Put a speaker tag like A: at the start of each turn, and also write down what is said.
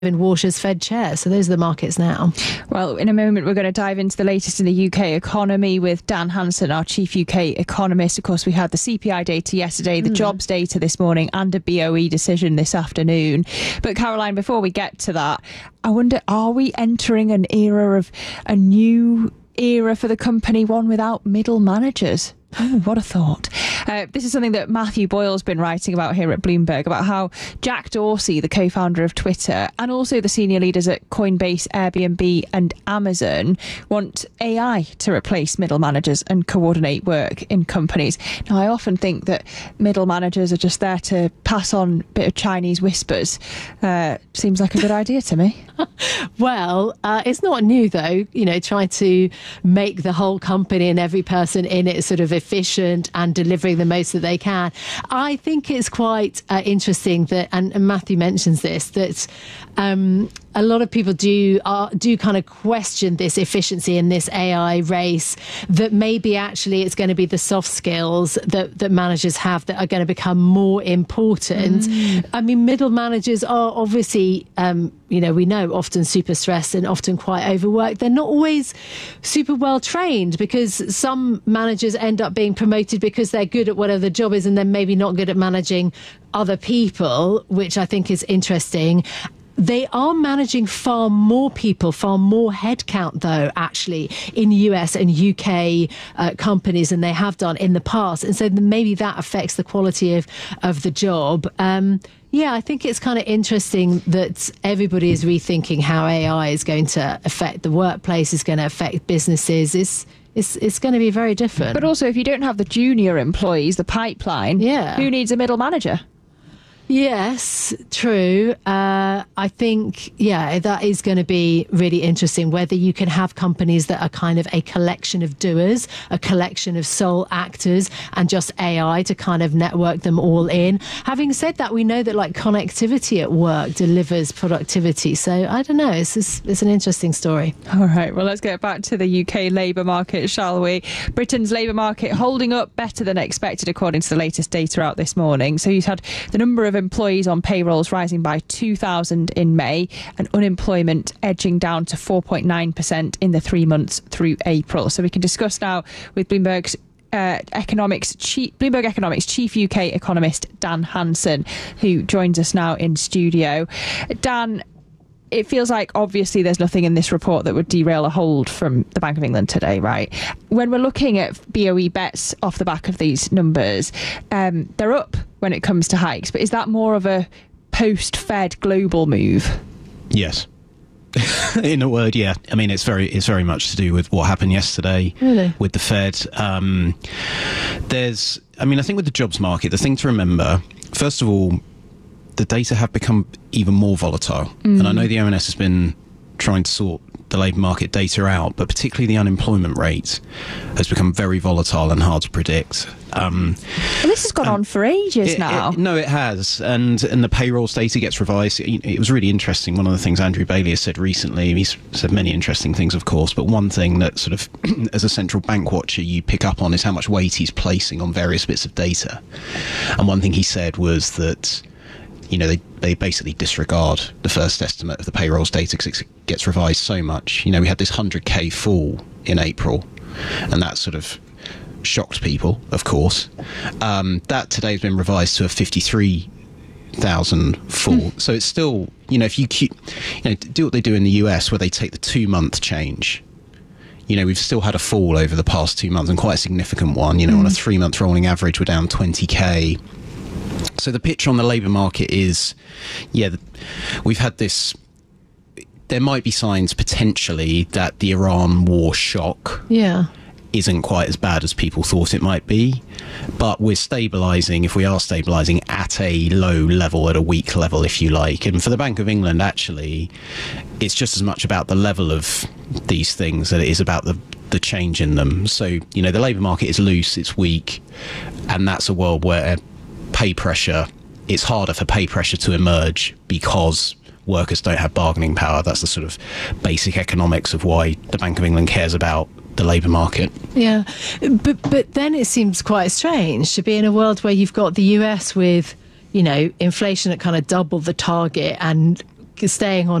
A: Walsh as Fed chair. So those are the markets now.
B: Well, in a moment, we're going to dive into the latest in the UK economy with Dan Hanson, our chief UK economist. Of course, we had the CPI data yesterday, the jobs data this morning, and a BOE decision this afternoon. But Caroline, before we get to that, I wonder, are we entering a new era for the company, one without middle managers? Oh, what a thought. This is something that Matthew Boyle's been writing about here at Bloomberg, about how Jack Dorsey, the co-founder of Twitter, and also the senior leaders at Coinbase, Airbnb and Amazon want AI to replace middle managers and coordinate work in companies. Now, I often think that middle managers are just there to pass on a bit of Chinese whispers. Seems like a good idea to me.
A: Well, it's not new, though, trying to make the whole company and every person in it sort of efficient and delivering the most that they can. I think it's quite interesting that, and Matthew mentions this, that a lot of people do kind of question this efficiency in this AI race, that maybe actually it's going to be the soft skills that managers have that are going to become more important. I mean, middle managers are obviously, we know, often super stressed and often quite overworked. They're not always super well trained, because some managers end up being promoted because they're good at whatever the job is and then maybe not good at managing other people, which I think is interesting. They are managing far more people, far more headcount, though, actually, in US and UK companies than they have done in the past. And so maybe that affects the quality of the job. Yeah, I think it's kind of interesting that everybody is rethinking how AI is going to affect the workplace, is going to affect businesses. It's going to be very different.
B: But also, if you don't have the junior employees, the pipeline, who needs a middle manager?
A: Yes, true. I think, that is going to be really interesting, whether you can have companies that are kind of a collection of doers, a collection of sole actors, and just AI to kind of network them all in. Having said that, we know that connectivity at work delivers productivity. So I don't know, it's an interesting story.
B: All right, well, let's get back to the UK labour market, shall we? Britain's labour market holding up better than expected, according to the latest data out this morning. So you've had the number of employees on payrolls rising by 2,000 in May, and unemployment edging down to 4.9% in the 3 months through April. So we can discuss now with Bloomberg Economics chief UK economist Dan Hanson, who joins us now in studio. Dan, it feels like obviously there's nothing in this report that would derail a hold from the Bank of England today, right? When we're looking at BOE bets off the back of these numbers, they're up when it comes to hikes, but is that more of a post-Fed global move?
C: Yes. In a word, yeah. I mean, it's very much to do with what happened yesterday with the Fed. I think with the jobs market, the thing to remember, first of all, the data have become even more volatile. And I know the ONS has been trying to sort the labour market data out, but particularly the unemployment rate has become very volatile and hard to predict.
B: Well, this has gone on for ages now.
C: No, it has. And the payrolls data gets revised. It was really interesting. One of the things Andrew Bailey has said recently, he's said many interesting things, of course, but one thing that sort of, as a central bank watcher, you pick up on is how much weight he's placing on various bits of data. And one thing he said was that they basically disregard the first estimate of the payrolls data because it gets revised so much. We had this 100k fall in April, and that sort of shocked people, of course. That today has been revised to a 53,000 fall. So it's still, if you keep, do what they do in the US, where they take the 2-month change. We've still had a fall over the past 2 months, and quite a significant one. On a 3-month rolling average, we're down 20k. So the picture on the labour market is, we've had this. There might be signs potentially that the Iran war shock isn't quite as bad as people thought it might be, but we're stabilising, if we are stabilising, at a low level, at a weak level, if you like. And for the Bank of England, actually, it's just as much about the level of these things that it is about the change in them. So, the labour market is loose, it's weak, and that's a world where it's harder for pay pressure to emerge because workers don't have bargaining power. That's the sort of basic economics of why the Bank of England cares about the labour market.
A: Yeah, but then it seems quite strange to be in a world where you've got the US with, inflation at kind of double the target and staying on